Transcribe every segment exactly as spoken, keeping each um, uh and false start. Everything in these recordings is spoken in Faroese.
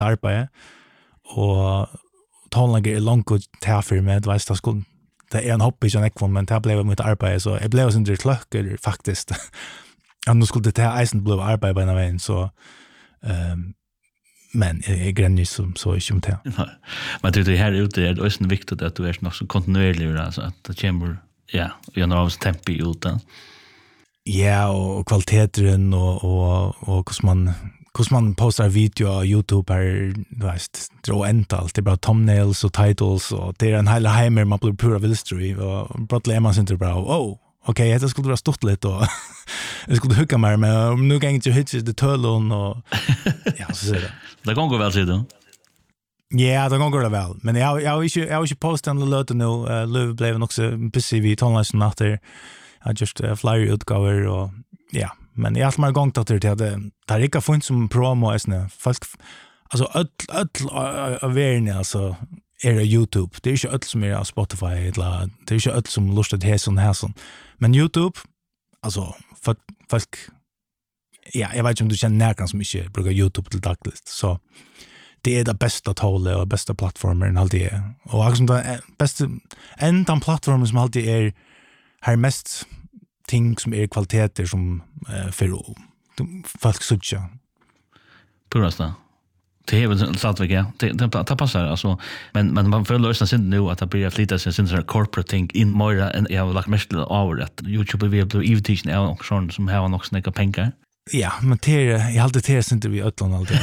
arbeid, og tonelager er langt og tæfer med, du vet, det skulle det är en hobby som jag men det blev mitt arbete så jag blev sånt klöcker faktiskt. Jag nu skulle det ta isen blå arbete på en väg så ehm men jag gränsar som så är inte det. Men det här ute är det också viktigt att du är nog så kontinuerlig alltså att det kommer ja, jag når av tempo ut då. Ja, och kvaliteten och och och hur man hur man postar video på YouTube är du vet dra ental det är bara thumbnails och titles och det är en hela heimer man blir pura vilstry och brottlig är man inte bra oh okej det skulle vara stort lite och jag skulle hugga mig men nu kan jag inte hitta det tölon och ja så ser det. Det går väl så då. Ja, det går väl. Men jag jag vill ju jag vill ju posta en lite nu Löv blev också busy vid tonlisten efter jag just uh, flyer utgåvor och ja, men jag har mal gångt att det hade där inte funnits som promo är folk alltså öll öll awareness alltså är det YouTube. Det är ju öll som är på Spotify eller det är ju öll som lustigt här sån här sån. Men YouTube alltså för folk ja, jag vet inte om du känner närkan som mycket brukar YouTube till dagligt så det är det bästa tålet och bästa plattformen alltid är. Och också det bästa en den plattformen som alltid är har mest ting som är kvaliteter som uh, för folk söker. Purasta. Det är väl sant väl det det passar alltså men men man får lösa sin nu att det blir flytta sig sin sån corporate thing in more än jag har lagt mest över att YouTube vill bli invitation är också sån som har också några pengar. Ja, men det är jag alltid det inte vi öllon alltid.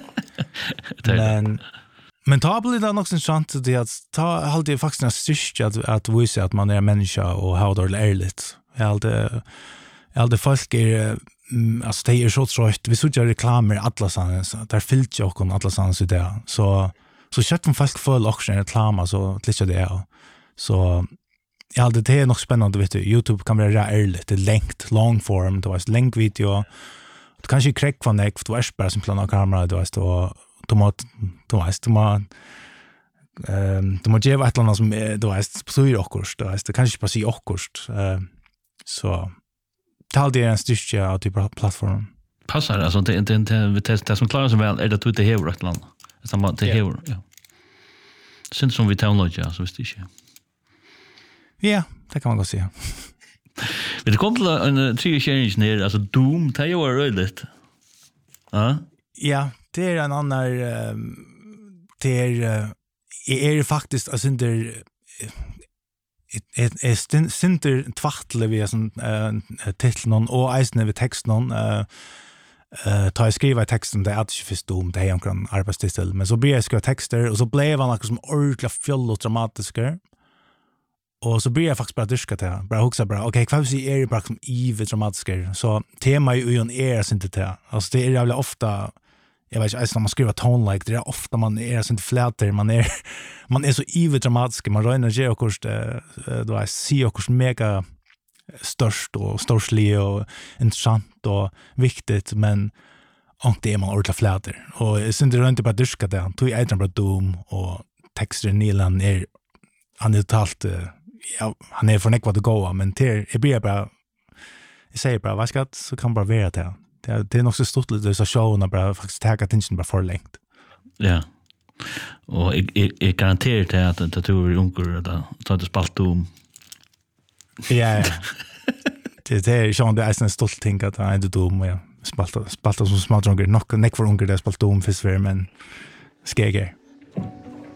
Men men ta blir det också intressant det att ta alltid faktiskt en styrka att att visa att man är människa och har det ärligt. Jag alltid jag alltid folk är alltså det är så trött vi såg ju reklamer alla såna så där fyllt ju också alla såna så där så så chatten från folk för också en reklam så lite det är så jag alltid det är nog spännande vet du YouTube kan vara ärligt det längt long form det var länk video du kanske crack från det du är bara som planerar kamera du vet då du måste du vet du måste ehm du måste ge ett land som du vet så är också du vet det kanske bara se också eh så tal det en styrka av typ plattformen. Passar alltså det det det vi testar som klarar sig väl är det att det här ett land. Så man det här ja. Syns som vi download ja så visst det. Ja, det kan man gå se. Vi det kommer till en tre change ner alltså Doom det är ju rödigt. Ja. Ja, det är en annan det är är faktiskt alltså inte är är synter tvartle vi sån titeln och eisne vi texten eh eh ta skriva texten det är inte först dom det är en arbetstitel men så blir jag skriva texter och så blev han liksom ordentligt full och dramatisk och så blir jag faktiskt bara dyska det bara huxa bara okej vad vi är bara som evigt dramatisk så tema ju en är inte det alltså det är jävla ofta jag vet inte, när man skriver tone like det är ofta man är så inte fläter man är man är så evigt dramatisk man rör energi och kurs då är se och kurs mega störst och storslig och intressant och viktigt men och det är man ordentligt fläter och det syns det inte bara dyska det tog jag inte bara dom och texten Nilan är han är totalt ja han är för vad det går men det är blir bara jag säger bara vad ska så kan bara vara det Det är, det är nog så stort lite så showen bara faktiskt ta attention bara för längt. Ja. Och jag jag garanterar det att det tror vi onkel då så det spalt om. Ja. Det det är ju det är en stolt ting att han är dum ja. Spalt spalt som smart drunker nog neck för onkel det spalt om för men skege.